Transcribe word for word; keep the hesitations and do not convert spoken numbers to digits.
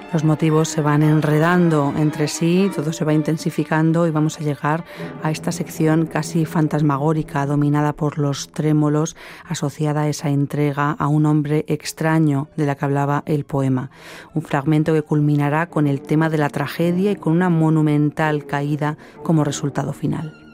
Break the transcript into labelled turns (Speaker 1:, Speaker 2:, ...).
Speaker 1: Los motivos se van enredando entre sí, todo se va intensificando y vamos a llegar a esta sección casi fantasmagórica, dominada por los trémolos, asociada a esa entrega a un hombre extraño de la que hablaba el poema. Un fragmento que culminará con el tema de la tragedia y con una monumental caída como resultado final.